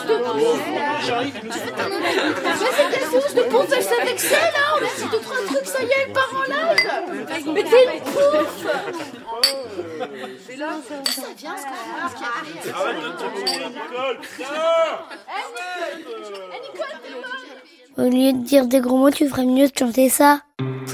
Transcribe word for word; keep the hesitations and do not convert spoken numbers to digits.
c'est quelle source de pontage avec ça, là? On a dit deux, trois trucs, ça y est, elle part en live. Mais t'es une pouffe. Et là, ça vient, ce qu'on a. Arrête de te moquer, Nicole. Eh, Nicole, t'es bonne. Au lieu de dire des gros mots, tu ferais mieux de chanter ça.